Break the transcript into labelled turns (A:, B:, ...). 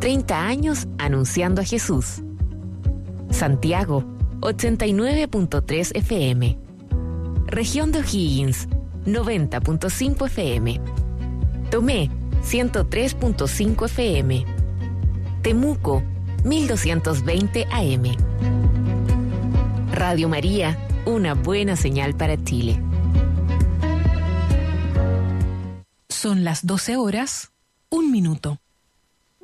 A: 30 años anunciando a Jesús. Santiago, 89.3 FM. Región de O'Higgins, 90.5 FM. Tomé, 103.5 FM. Temuco, 1220 AM. Radio María, una buena señal para Chile.
B: Son las 12 horas, 1 minuto.